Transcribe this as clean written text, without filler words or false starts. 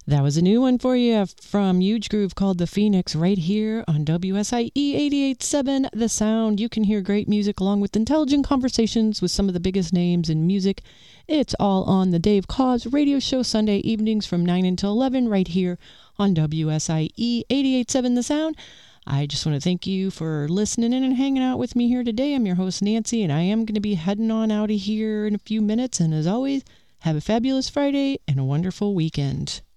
That was a new one for you from Huge Groove called The Phoenix right here on WSIE 88.7 The Sound. You can hear great music along with intelligent conversations with some of the biggest names in music. It's all on the Dave Cause radio show Sunday evenings from 9 until 11 right here on WSIE 88.7 The Sound. I just want to thank you for listening in and hanging out with me here today. I'm your host, Nancy, and I am going to be heading on out of here in a few minutes. And as always, have a fabulous Friday and a wonderful weekend.